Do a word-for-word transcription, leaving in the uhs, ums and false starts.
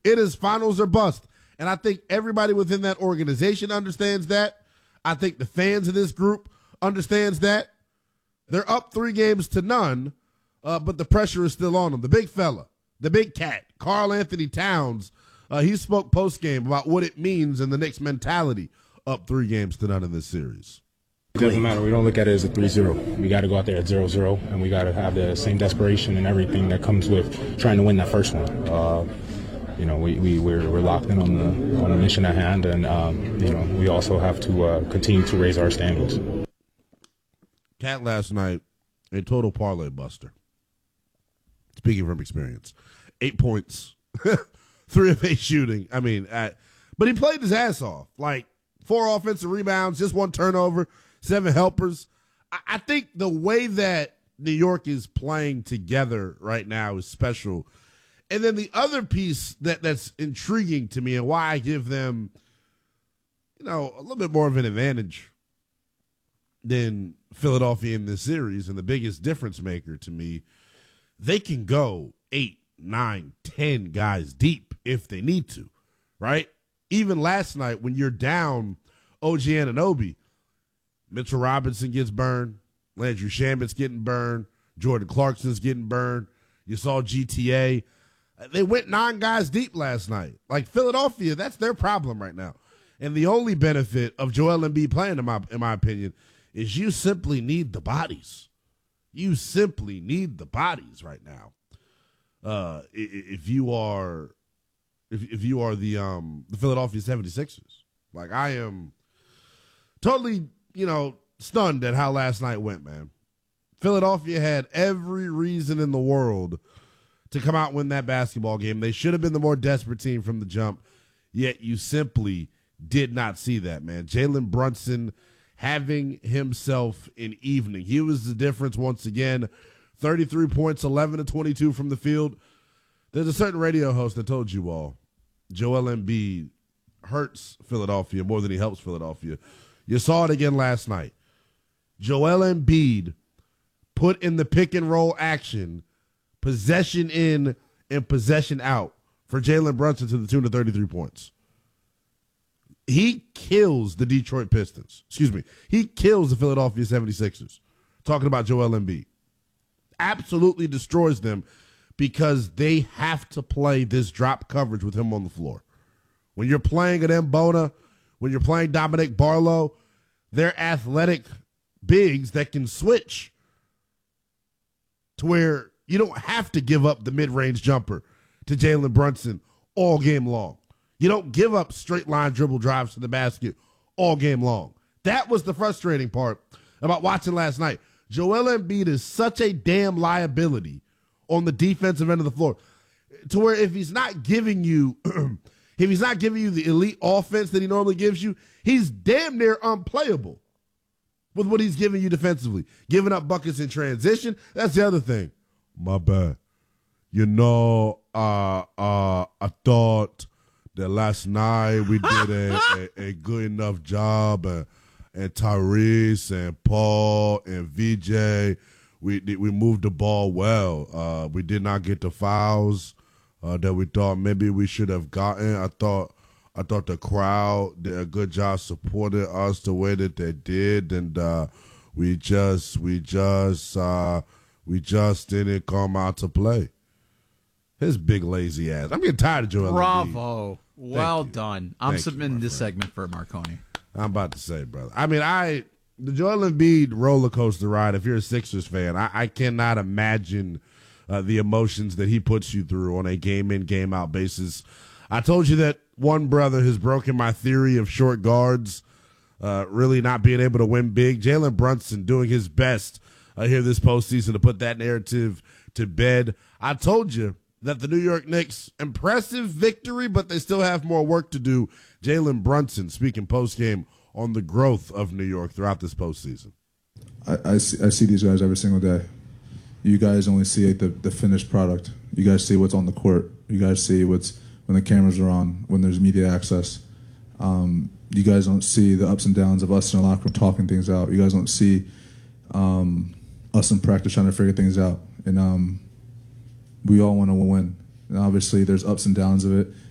It is finals or bust. And I think everybody within that organization understands that. I think the fans of this group understands that. They're up three games to none, uh, but the pressure is still on them. The big fella, the big cat, Karl Anthony Towns, uh, he spoke post-game about what it means in the Knicks mentality up three games to none in this series. It doesn't matter. We don't look at it as a three zero. We got to go out there at zero zero, and we got to have the same desperation and everything that comes with trying to win that first one. Uh, you know, we, we, we're, we're locked in on the, on the mission at hand, and, um, you know, we also have to uh, continue to raise our standards. Cat last night, a total parlay buster. Speaking from experience. Eight points, three of eight shooting. I mean, at, but he played his ass off. Like, four offensive rebounds, just one turnover, seven helpers. I, I think the way that New York is playing together right now is special. And then the other piece that, that's intriguing to me and why I give them, you know, a little bit more of an advantage than Philadelphia in this series, and the biggest difference maker to me, they can go eight, nine, ten guys deep if they need to, right? Even last night when you're down O G Anunoby, Mitchell Robinson gets burned, Landry Shamet's getting burned, Jordan Clarkson's getting burned. You saw G T A. They went nine guys deep last night. Like Philadelphia, that's their problem right now. And the only benefit of Joel Embiid playing, in my in my opinion, is you simply need the bodies. You simply need the bodies right now. Uh, if you are, if if you are the um the Philadelphia seventy-sixers, like I am, totally you know stunned at how last night went, man. Philadelphia had every reason in the world to come out and win that basketball game. They should have been the more desperate team from the jump, yet you simply did not see that, man. Jalen Brunson having himself an evening. He was the difference once again. thirty-three points, eleven to twenty-two from the field. There's a certain radio host that told you all, Joel Embiid hurts Philadelphia more than he helps Philadelphia. You saw it again last night. Joel Embiid put in the pick and roll action, possession in and possession out for Jalen Brunson to the tune of thirty-three points. He kills the Detroit Pistons. Excuse me. He kills the Philadelphia seventy-sixers. Talking about Joel Embiid. Absolutely destroys them because they have to play this drop coverage with him on the floor. When you're playing at Mbona, when you're playing Dominic Barlow, they're athletic bigs that can switch to where you don't have to give up the mid-range jumper to Jalen Brunson all game long. You don't give up straight line dribble drives to the basket all game long. That was the frustrating part about watching last night. Joel Embiid is such a damn liability on the defensive end of the floor to where if he's not giving you, if he's not giving you the elite offense that he normally gives you, he's damn near unplayable with what he's giving you defensively. Giving up buckets in transition, that's the other thing. My bad. You know, uh, uh, I thought that last night we did a, a, a good enough job, and, and Tyrese and Paul and V J, we we moved the ball well. Uh, we did not get the fouls uh, that we thought maybe we should have gotten. I thought I thought the crowd did a good job supporting us the way that they did, and uh, we just we just uh, we just didn't come out to play. His big lazy ass. I'm getting tired of Joel Embiid. Bravo. Well done. I'm Thank submitting you, this friend. segment for Marconi. I'm about to say, brother. I mean, I the Joel Embiid roller coaster ride, if you're a Sixers fan, I, I cannot imagine uh, the emotions that he puts you through on a game-in, game-out basis. I told you that one brother has broken my theory of short guards uh, really not being able to win big. Jalen Brunson doing his best uh, here this postseason to put that narrative to bed. I told you that the New York Knicks, impressive victory, but they still have more work to do. Jalen Brunson speaking postgame on the growth of New York throughout this postseason. I, I, see, I see these guys every single day. You guys only see the, the finished product. You guys see what's on the court. You guys see what's when the cameras are on, when there's media access. Um, you guys don't see the ups and downs of us in the locker room talking things out. You guys don't see um, us in practice trying to figure things out. And um, we all want to win. And obviously, there's ups and downs of it.